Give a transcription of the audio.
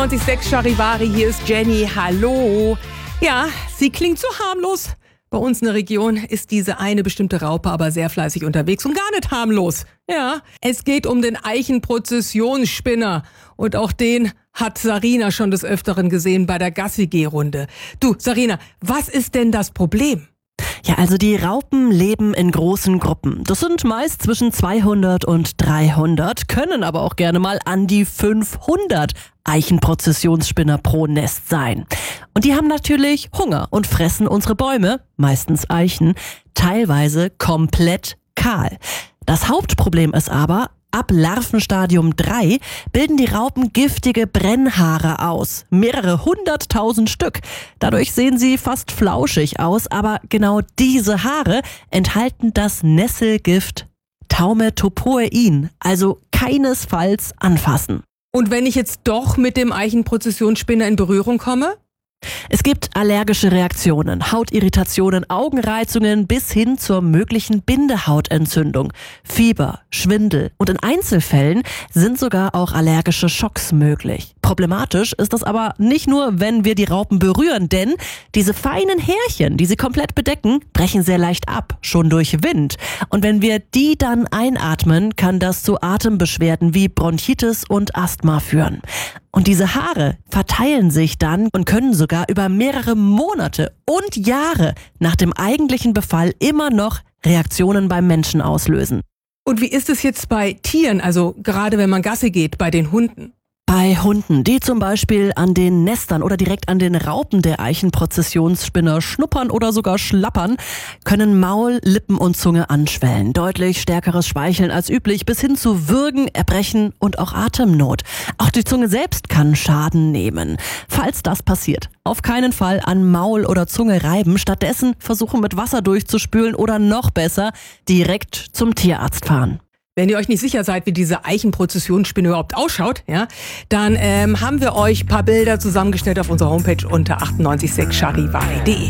98,6 Charivari, hier ist Jenny, hallo. Ja, sie klingt so harmlos. Bei uns in der Region ist diese eine bestimmte Raupe aber sehr fleißig unterwegs und gar nicht harmlos. Ja, es geht um den Eichenprozessionsspinner. Und auch den hat Sarina schon des Öfteren gesehen bei der Gassi-Geh-Runde. Du, Sarina, was ist denn das Problem? Ja, also die Raupen leben in großen Gruppen. Das sind meist zwischen 200 und 300, können aber auch gerne mal an die 500 Eichenprozessionsspinner pro Nest sein. Und die haben natürlich Hunger und fressen unsere Bäume, meistens Eichen, teilweise komplett kahl. Das Hauptproblem ist aber, ab Larvenstadium 3 bilden die Raupen giftige Brennhaare aus. Mehrere 100.000 Stück. Dadurch sehen sie fast flauschig aus, aber genau diese Haare enthalten das Nesselgift Taumetopoein, also keinesfalls anfassen. Und wenn ich jetzt doch mit dem Eichenprozessionsspinner in Berührung komme? Es gibt allergische Reaktionen, Hautirritationen, Augenreizungen bis hin zur möglichen Bindehautentzündung, Fieber, Schwindel und in Einzelfällen sind sogar auch allergische Schocks möglich. Problematisch ist das aber nicht nur, wenn wir die Raupen berühren, denn diese feinen Härchen, die sie komplett bedecken, brechen sehr leicht ab, schon durch Wind. Und wenn wir die dann einatmen, kann das zu Atembeschwerden wie Bronchitis und Asthma führen. Und diese Haare verteilen sich dann und können sogar über mehrere Monate und Jahre nach dem eigentlichen Befall immer noch Reaktionen beim Menschen auslösen. Und wie ist es jetzt bei Tieren, also gerade wenn man Gassi geht, bei den Hunden? Bei Hunden, die zum Beispiel an den Nestern oder direkt an den Raupen der Eichenprozessionsspinner schnuppern oder sogar schlappern, können Maul, Lippen und Zunge anschwellen. Deutlich stärkeres Speicheln als üblich bis hin zu Würgen, Erbrechen und auch Atemnot. Auch die Zunge selbst kann Schaden nehmen. Falls das passiert, auf keinen Fall an Maul oder Zunge reiben. Stattdessen versuchen mit Wasser durchzuspülen oder noch besser direkt zum Tierarzt fahren. Wenn ihr euch nicht sicher seid, wie diese Eichenprozessionsspinne überhaupt ausschaut, ja, dann haben wir euch ein paar Bilder zusammengestellt auf unserer Homepage unter 98,6charivari.de.